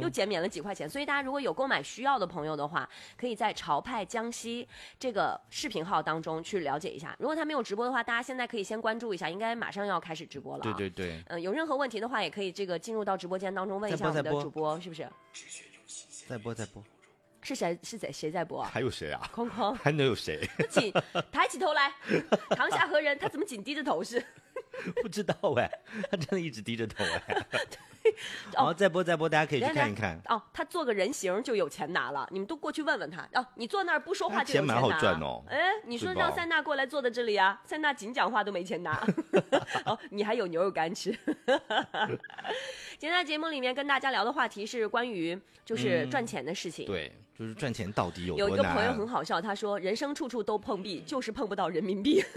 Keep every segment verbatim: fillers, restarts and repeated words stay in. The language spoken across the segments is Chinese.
减免了几块钱。所以大家如果有购买需要的朋友的话，可以在潮派江西这个视频号当中去了解一下。如果他没有直播的话，大家现在可以先关注一下，应该马上要开始直播了、啊。 对对对。 嗯、呃，有任何问题的话，也可以这个进入到直播间当中问一下我们的主播，是不是？ 再播再播。 是谁？是谁？谁在播啊？ 还有谁啊？ 空空。 还能有谁？ 紧抬起头来，堂下何人？他怎么紧低着头是？ 不知道哎，他真的一直低着头哎。哦，再播再播，大家可以去看一看。 哦，他做个人形就有钱拿了，你们都过去问问他。哦，你坐那儿不说话就有钱拿。 钱蛮好赚哦。 哎，你说让塞纳过来坐在这里啊，塞纳仅讲话都没钱拿。哦，你还有牛肉干吃。今天在节目里面跟大家聊的话题是关于就是赚钱的事情。 嗯、对，就是赚钱到底有多难？ 有一个朋友很好笑，他说人生处处都碰壁，就是碰不到人民币。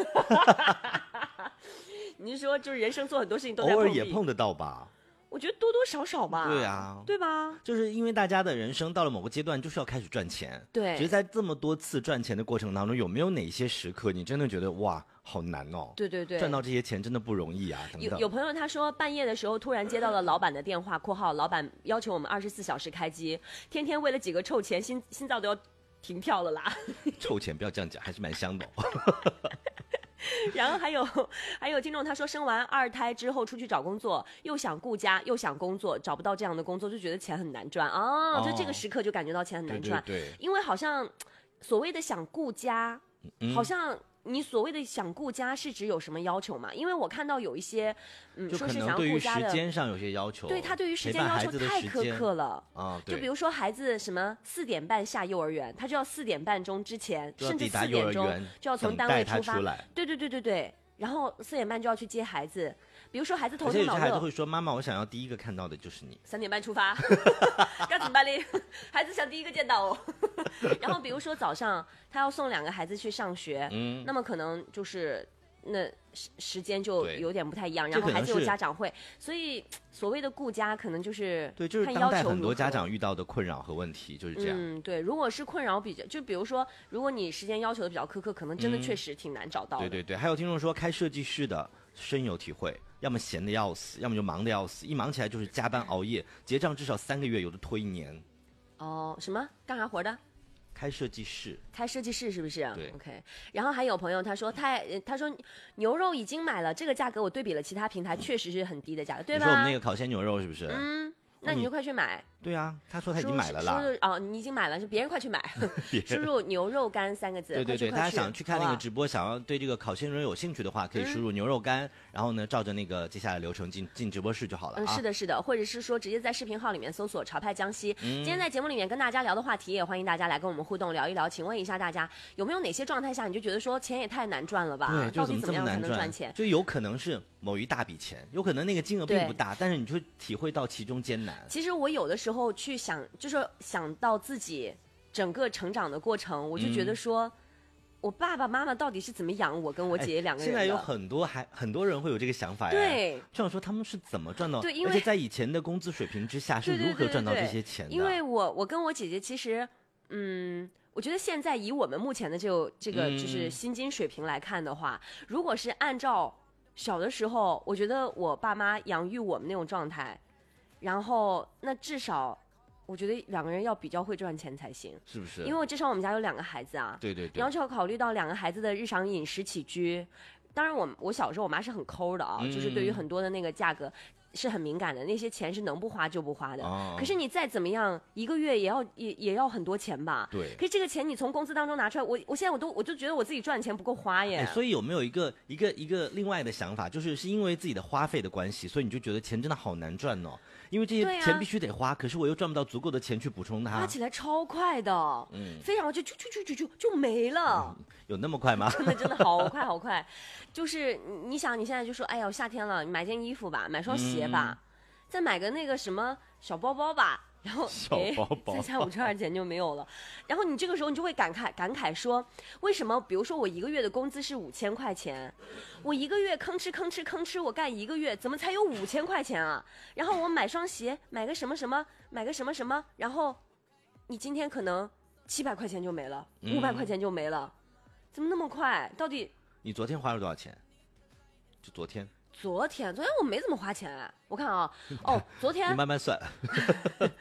你是说就是人生做很多事情都在碰壁？ 偶尔也碰得到吧？ 我觉得多多少少吧。 对啊， 对吧？ 就是因为大家的人生到了某个阶段，就是要开始赚钱。 对。 只是在这么多次赚钱的过程当中，有没有哪些时刻你真的觉得哇，好难哦？ 对对对， 赚到这些钱真的不容易啊。等等有有朋友他说半夜的时候突然接到了老板的电话（括号老板要求我们二十四小时开机），天天为了几个臭钱，心心脏都要停跳了啦。 臭钱不要这样讲，还是蛮香的哦。 然后还有还有听众他说，生完二胎之后出去找工作，又想顾家又想工作，找不到这样的工作，就觉得钱很难赚啊、哦！就这个时刻就感觉到钱很难赚， 对对对， 因为好像所谓的想顾家， 嗯、 好像。你所谓的想顾家是指有什么要求吗？因为我看到有一些，嗯，说是想顾家的， 对于时间上有些要求， 对他对于时间要求太苛刻了啊。 就比如说孩子什么四点半下幼儿园，他就要四点半钟之前，甚至四点钟就要从单位出发，对对对对对，然后四点半就要去接孩子。比如说孩子头疼脑热， 而且有些孩子会说：“妈妈，我想要第一个看到的就是你。” 三点半出发，该怎么办哩？孩子想第一个见到哦。然后比如说早上他要送两个孩子去上学，嗯，那么可能就是那时时间就有点不太一样，然后孩子有家长会，所以所谓的顾家可能就是对，就是当代很多家长遇到的困扰和问题就是这样。 嗯，对，如果是困扰比较，就比如说如果你时间要求的比较苛刻，可能真的确实挺难找到的。 嗯、对对对，还有听众说开设计室的深有体会。要么闲得要死，要么就忙得要死，一忙起来就是加班熬夜，结账至少三个月，有的拖一年。 哦，什么干啥活的？ 开设计室。 开设计室是不是？ 对 ，OK。然后还有朋友他说他他说牛肉已经买了，这个价格我对比了其他平台，确实是很低的价格，对吧？ 你说我们那个烤鲜牛肉是不是？ 嗯，那你就快去买。 对啊，他说他已经买了啦。 输入哦，你已经买了，是别人快去买。输入牛肉干三个字。 对对对， 大家想去看那个直播，想要对这个烤鲜牛肉有兴趣的话，可以输入牛肉干，嗯、然后呢，照着那个接下来流程进进直播室就好了、啊。 嗯，是的，是的，或者是说直接在视频号里面搜索“潮派江西”嗯。今天在节目里面跟大家聊的话题，也欢迎大家来跟我们互动聊一聊。请问一下大家，有没有哪些状态下你就觉得说钱也太难赚了吧？ 对， 到底怎么样才能赚钱？ 就有可能是某一大笔钱，有可能那个金额并不大，但是你就会体会到其中艰难。 其实我有的时候去想。就是想到自己整个成长的过程，我就觉得说、嗯、我爸爸妈妈到底是怎么养我跟我姐姐两个人的、 哎、现在有很多还很多人会有这个想法呀， 对， 就想说他们是怎么赚到， 对，因为而且在以前的工资水平之下是如何赚到这些钱的。 对对对对对，因为我我跟我姐姐其实嗯我觉得现在以我们目前的这个这个就是薪金水平来看的话、嗯、如果是按照小的时候我觉得我爸妈养育我们那种状态，然后那至少我觉得两个人要比较会赚钱才行， 是不是？ 因为至少我们家有两个孩子啊， 对对对， 然后就要考虑到两个孩子的日常饮食起居。当然我我小时候我妈是很抠的啊、嗯，就是对于很多的那个价格是很敏感的，那些钱是能不花就不花的、哦、可是你再怎么样一个月也要也也要很多钱吧， 对， 可是这个钱你从工资当中拿出来，我我现在我都我就觉得我自己赚钱不够花耶、 哎、所以有没有一个一个一个另外的想法，就是是因为自己的花费的关系，所以你就觉得钱真的好难赚哦，因为这些钱必须得花、啊、可是我又赚不到足够的钱去补充它， 花起来超快的，嗯，非常就就就就就就就没了、 嗯、有那么快吗？ 真的真的好快好快，就是你想你现在就说哎呀夏天了，买件衣服吧，买双鞋吧、嗯，再买个那个什么小包包吧，然后小包包三三五车二钱就没有了，然后你这个时候你就会感慨感慨说，为什么比如说我一个月的工资是五千块钱，我一个月吭哧吭哧吭哧我干一个月怎么才有五千块钱啊？然后我买双鞋，买个什么什么，买个什么什么，然后你今天可能七百块钱就没了，五百块钱就没了、嗯，怎么那么快？到底你昨天花了多少钱？就昨天。 昨天，昨天我没怎么花钱、啊，我看啊，哦，昨天你慢慢算，